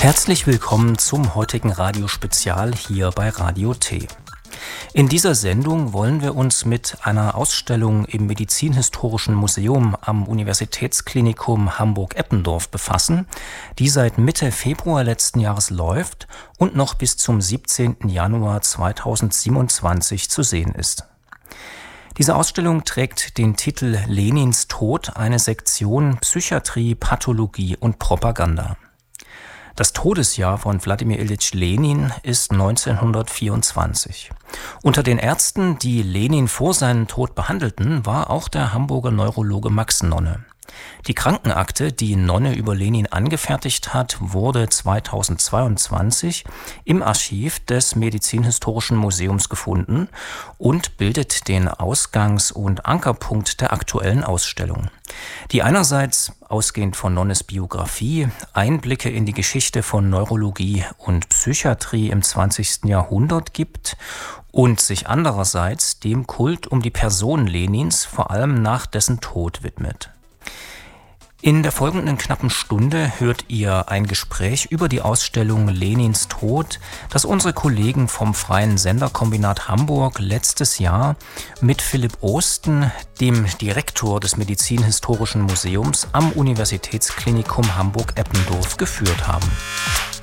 Herzlich willkommen zum heutigen Radiospezial hier bei Radio T. In dieser Sendung wollen wir uns mit einer Ausstellung im Medizinhistorischen Museum am Universitätsklinikum Hamburg-Eppendorf befassen, die seit Mitte Februar letzten Jahres läuft und noch bis zum 17. Januar 2027 zu sehen ist. Diese Ausstellung trägt den Titel Lenins Tod, eine Sektion Psychiatrie, Pathologie und Propaganda. Das Todesjahr von Wladimir Iljitsch Lenin ist 1924. Unter den Ärzten, die Lenin vor seinem Tod behandelten, war auch der Hamburger Neurologe Max Nonne. Die Krankenakte, die Nonne über Lenin angefertigt hat, wurde 2022 im Archiv des Medizinhistorischen Museums gefunden und bildet den Ausgangs- und Ankerpunkt der aktuellen Ausstellung, die einerseits, ausgehend von Nonnes Biografie, Einblicke in die Geschichte von Neurologie und Psychiatrie im 20. Jahrhundert gibt und sich andererseits dem Kult um die Person Lenins, vor allem nach dessen Tod, widmet. In der folgenden knappen Stunde hört ihr ein Gespräch über die Ausstellung Lenins Tod, das unsere Kollegen vom Freien Senderkombinat Hamburg letztes Jahr mit Philipp Osten, dem Direktor des Medizinhistorischen Museums am Universitätsklinikum Hamburg-Eppendorf, geführt haben.